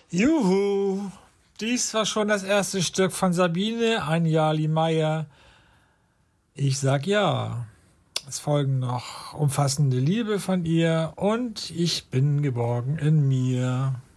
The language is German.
Juhu! Dies war schon das erste Stück von Sabine, ein Jali Meier. Ich sag ja. Es folgen noch umfassende Liebe von ihr und ich bin geborgen in mir.